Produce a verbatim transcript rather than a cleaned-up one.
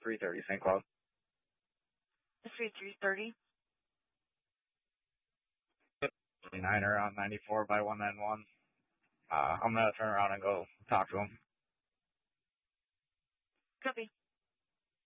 three thirty, Saint Cloud. Street three thirty. Niner on ninety-four by one N one. Uh, I'm going to turn around and go talk to him. Copy.